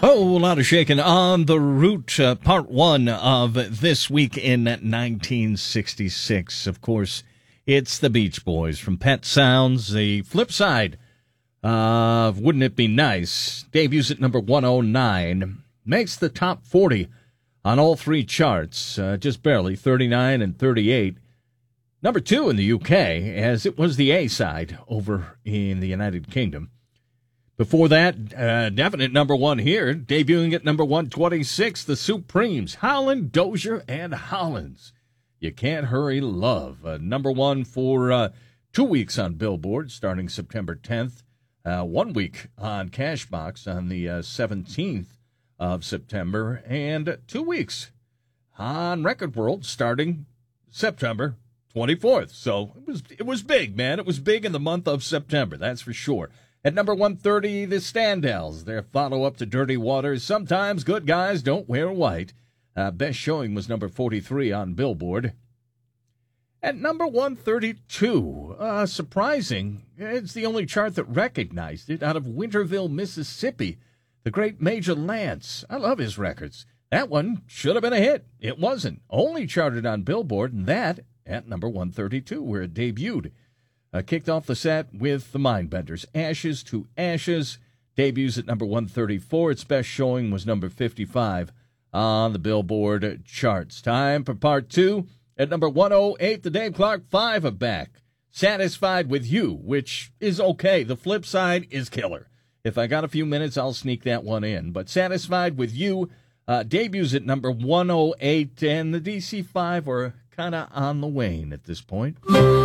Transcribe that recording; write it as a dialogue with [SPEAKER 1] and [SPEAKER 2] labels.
[SPEAKER 1] Oh, a lot of shaking on the route, part one of This Week in 1966. Of course, it's the Beach Boys from Pet Sounds. The flip side of Wouldn't It Be Nice debuts at number 109, makes the top 40 on all three charts, just barely, 39 and 38. Number 2 in the UK, as it was the A-side over in the United Kingdom. Before that, definite number 1 here, debuting at number 126, the Supremes, Holland, Dozier, and Hollins. You Can't Hurry Love, number 1 for 2 weeks on Billboard, starting September 10th, 1 week on Cashbox on the 17th of September, and 2 weeks on Record World, starting September 24th. So it was big, man. It was big in the month of September, that's for sure. At number 130, the Standells, their follow-up to Dirty Waters, Sometimes Good Guys Don't Wear White. Best showing was number 43 on Billboard. At number 132, surprising, it's the only chart that recognized it, out of Winterville, Mississippi, the great Major Lance. I love his records. That one should have been a hit. It wasn't. Only charted on Billboard, and that at number 132, where it debuted. Kicked off the set with the Mindbenders. Ashes to Ashes debuts at number 134. Its best showing was number 55 on the Billboard charts. Time for part 2. At number 108, the Dave Clark 5 are back. Satisfied with You, which is okay. The flip side is killer. If I got a few minutes, I'll sneak that one in. But Satisfied with You debuts at number 108, and the DC-5 are kind of on the wane at this point.